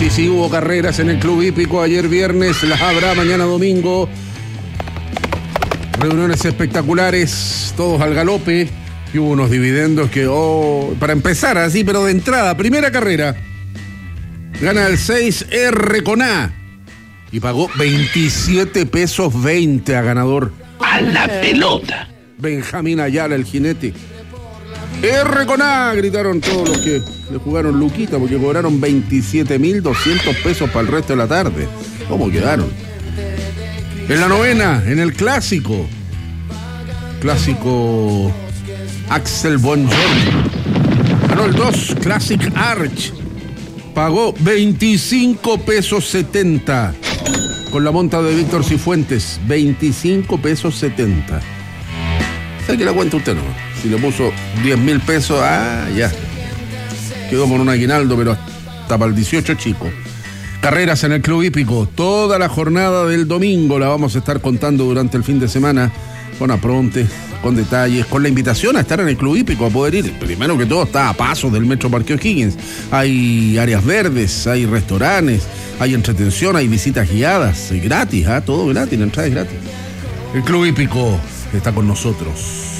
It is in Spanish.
Sí, hubo carreras en el Club Hípico ayer viernes, las habrá mañana domingo. Reuniones espectaculares, todos al galope. Y hubo unos dividendos que, para empezar así, pero de entrada, primera carrera. Gana el 6R con A. Y pagó 27 pesos 20 a ganador. A la pelota. Benjamín Ayala, el jinete. R con A, gritaron todos los que le jugaron Luquita, porque cobraron 27.200 pesos para el resto de la tarde. ¿Cómo quedaron? En la novena, en el clásico Axel Bonjour. Ganó el 2, Classic Arch. Pagó 25 pesos 70. Con la monta de Víctor Cifuentes, 25 pesos 70. ¿Sabe que la cuenta usted, no? Si le puso 10.000 pesos, ya. Quedó con un aguinaldo, pero hasta para el 18 chico. Carreras en el Club Hípico. Toda la jornada del domingo la vamos a estar contando durante el fin de semana, con aprontes, con detalles, con la invitación a estar en el Club Hípico, a poder ir. Primero que todo, está a pasos del Metro Parque O'Higgins. Hay áreas verdes, hay restaurantes, hay entretención, hay visitas guiadas, gratis, todo gratis, la entrada es gratis. El Club Hípico está con nosotros.